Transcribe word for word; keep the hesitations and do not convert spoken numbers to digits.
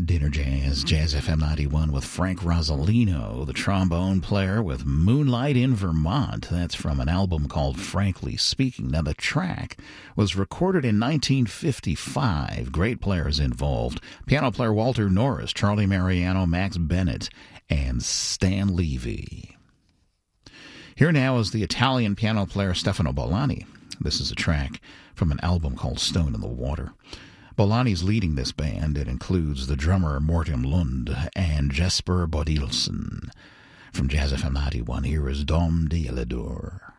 Dinner Jazz, Jazz F M ninety-one with Frank Rosolino, the trombone player with Moonlight in Vermont. That's from an album called Frankly Speaking. Now, the track was recorded in nineteen fifty-five. Great players involved. Piano player Walter Norris, Charlie Mariano, Max Bennett, and Stan Levy. Here now is the Italian piano player Stefano Bollani. This is a track from an album called Stone in the Water. Bollani's leading this band. It includes the drummer Morten Lund and Jesper Bodilsen. From Jazz F M ninety-one, here is Dom de Elidor.